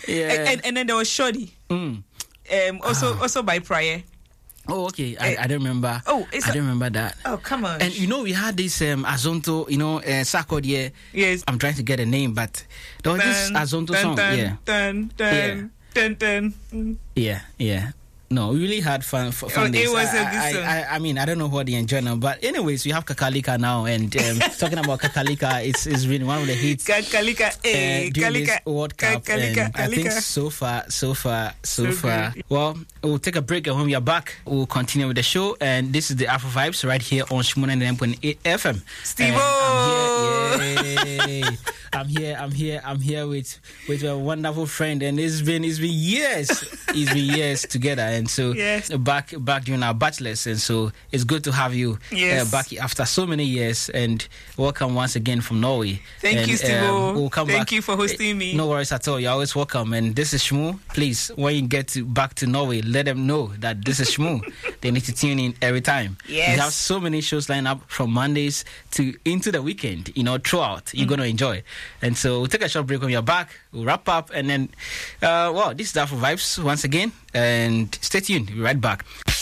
Yeah. And then there was Shoddy. Also by Prayer. Oh, okay. I don't remember. Oh, I don't remember that. Oh, come on. And we had this Azonto, Sakod, yeah. Yes. I'm trying to get a name, but there was this Azonto song. Yeah. No, we really had fun days. It was a good song. I mean, I don't know what they enjoy now, but anyways, we have Kakalika now, and talking about Kakalika, it's been one of the hits Kakalika, during this World Cup, Kakalika, and I think so far. Well, we'll take a break, and when we are back, we'll continue with the show, and this is the Afro Vibes right here on Shimona 9.8 FM. Steve-o! I'm here with a wonderful friend, and it's been years. It's been years together, and so yes. back during our bachelors, and so it's good to have you back after so many years, and welcome once again from Norway. Thank you, Steve-o. We'll come Thank back. you for hosting me. No worries at all. You're always welcome. And this is Shmoo. Please, when you get back to Norway, let them know that this is Shmoo. They need to tune in every time. Yes. We have so many shows lined up from Mondays to into the weekend. Throughout, you're going to enjoy. And so we'll take a short break. When you're back, we'll wrap up, and then this is Afro Vibes once again, and stay tuned. We'll be right back.